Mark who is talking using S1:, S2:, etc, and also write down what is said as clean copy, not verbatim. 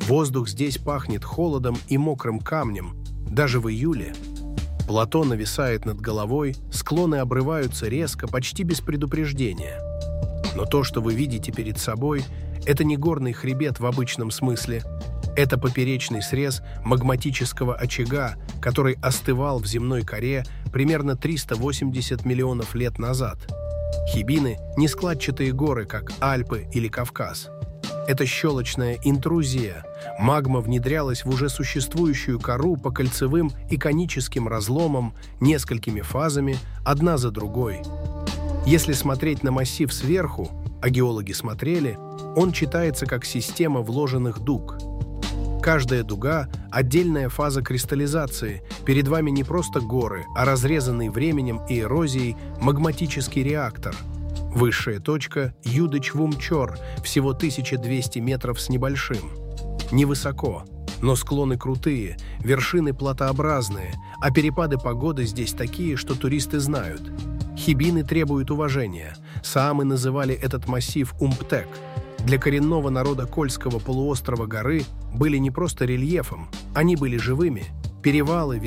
S1: Воздух здесь пахнет холодом и мокрым камнем, даже в июле. Плато нависает над головой, склоны обрываются резко, почти без предупреждения. Но то, что вы видите перед собой, это не горный хребет в обычном смысле. Это поперечный срез магматического очага, который остывал в земной коре примерно 380 миллионов лет назад. Хибины – не складчатые горы, как Альпы или Кавказ. Это щелочная интрузия. Магма внедрялась в уже существующую кору по кольцевым и коническим разломам, несколькими фазами, одна за другой. Если смотреть на массив сверху, а геологи смотрели, он читается как система вложенных дуг. Каждая дуга – отдельная фаза кристаллизации. Перед вами не просто горы, а разрезанный временем и эрозией магматический реактор. Высшая точка – Юдыч-Вумчор, всего 1200 метров с небольшим. Невысоко, но склоны крутые, вершины платообразные, а перепады погоды здесь такие, что туристы знают. Хибины требуют уважения. Саамы называли этот массив Умптек. Для коренного народа Кольского полуострова горы были не просто рельефом, они были живыми. Перевалы,